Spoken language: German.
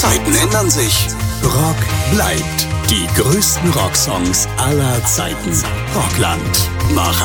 Zeiten ändern sich. Rock bleibt. Die größten Rocksongs aller Zeiten. Rockland. Mach